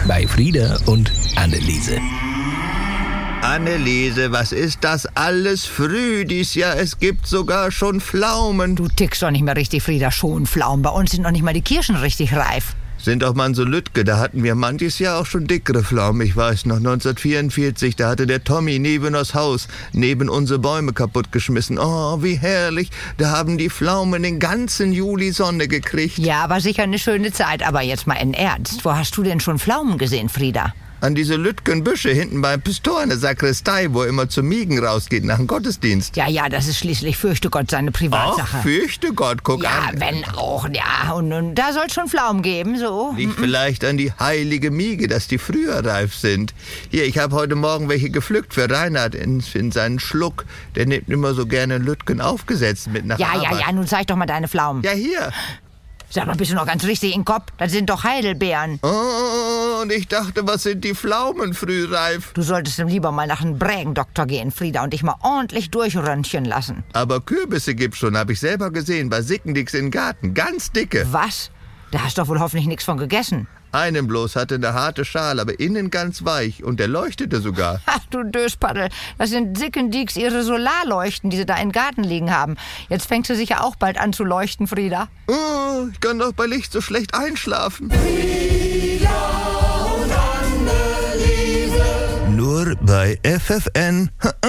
bei Frieda und Anneliese. Anneliese, was ist das alles früh dies Jahr? Es gibt sogar schon Pflaumen. Du tickst doch nicht mehr richtig, Frieda, schon Pflaumen. Bei uns sind noch nicht mal die Kirschen richtig reif. Sind doch mal so Lütke, da hatten wir manches Jahr auch schon dickere Pflaumen. Ich weiß noch, 1944, da hatte der Tommy neben das Haus, neben unsere Bäume kaputtgeschmissen. Oh, wie herrlich. Da haben die Pflaumen den ganzen Juli Sonne gekriegt. Ja, war sicher eine schöne Zeit, aber jetzt mal in Ernst. Wo hast du denn schon Pflaumen gesehen, Frieda? An diese Lütgenbüsche hinten beim Pistor in der Sakristei, wo er immer zum Miegen rausgeht nach dem Gottesdienst. Ja, das ist schließlich, fürchte Gott, seine Privatsache. Ach, fürchte Gott, guck ja, an. wenn auch, ja. Und da soll es schon Pflaumen geben, so. Liegt vielleicht an die heilige Miege, dass die früher reif sind. Hier, ich habe heute Morgen welche gepflückt für Reinhard in seinen Schluck. Der nimmt immer so gerne Lütgen aufgesetzt mit nach Arbeit. Ja, nun zeig doch mal deine Pflaumen. Ja, hier. Sag mal, bist du noch ganz richtig im Kopf? Das sind doch Heidelbeeren. Oh, und ich dachte, was sind die Pflaumen frühreif? Du solltest lieber mal nach einem Brägendoktor gehen, Frieda, und dich mal ordentlich durchröntgen lassen. Aber Kürbisse gibt's schon, habe ich selber gesehen, bei Sickendicks im Garten. Ganz dicke. Was? Da hast du doch wohl hoffentlich nichts von gegessen. Einen bloß hatte eine harte Schale, aber innen ganz weich. Und der leuchtete sogar. Ach du Döspaddel, das sind Sickendicks ihre Solarleuchten, die sie da im Garten liegen haben. Jetzt fängt sie sicher auch bald an zu leuchten, Frieda. Oh, ich kann doch bei Licht so schlecht einschlafen. Frieda und Anneliese. Nur bei FFN.